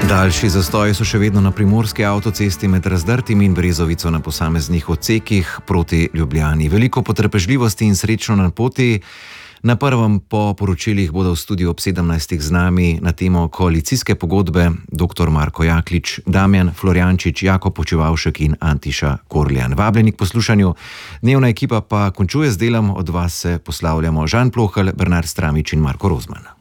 Daljši zastoji so še vedno na primorski avtocesti med Razdrtim in Brezovico na posameznih odsekih proti Ljubljani. Veliko potrpežljivosti in srečno na poti. Na prvem po poročilih bodo v studiu ob 17. z nami na temo koalicijske pogodbe dr. Marko Jaklič, Damjan Florjančič, Jakob Počivavšek in Antiša Korljan. Vabljeni k poslušanju. Dnevna ekipa pa končuje z delom, od vas se poslavljamo Žan Plohelj, Bernard Stramič in Marko Rozman.